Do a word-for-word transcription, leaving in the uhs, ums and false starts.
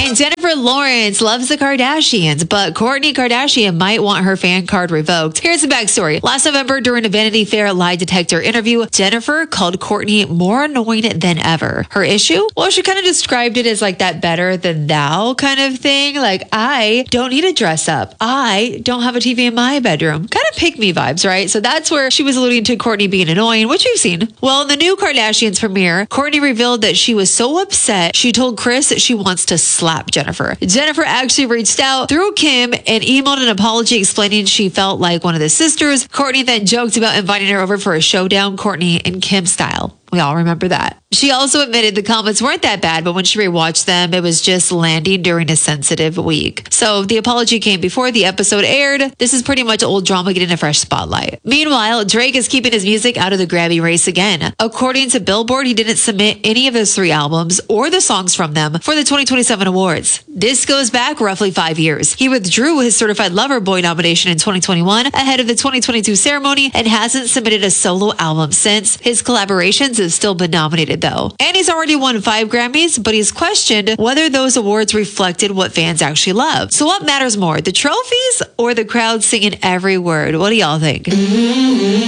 Jennifer Lawrence loves the Kardashians, but Kourtney Kardashian might want her fan card revoked. Here's the backstory. Last November, during a Vanity Fair lie detector interview, Jennifer called Kourtney more annoying than ever. Her issue? Well, she kind of described it as like that better than thou kind of thing. Like, I don't need to dress up. I don't have a T V in my bedroom. Kind of pick me vibes, right? So that's where she was alluding to Kourtney being annoying, which we've seen. Well, in the new Kardashians premiere, Kourtney revealed that she was so upset, she told Kris that she wants to slap Jennifer. Jennifer actually reached out through Kim and emailed an apology explaining she felt like one of the sisters. Kourtney then joked about inviting her over for a showdown, Kourtney and Kim style. We all remember that. She also admitted the comments weren't that bad, but when she rewatched them, it was just landing during a sensitive week. So the apology came before the episode aired. This is pretty much old drama getting a fresh spotlight. Meanwhile, Drake is keeping his music out of the Grammy race again. According to Billboard, he didn't submit any of his three albums or the songs from them for the twenty twenty-seven awards. This goes back roughly five years. He withdrew his Certified Lover Boy nomination in twenty twenty-one ahead of the twenty twenty-two ceremony and hasn't submitted a solo album since. His collaborations have still been nominated though. And he's already won five Grammys, but he's questioned whether those awards reflected what fans actually love. So what matters more, the trophies or the crowd singing every word? What do y'all think?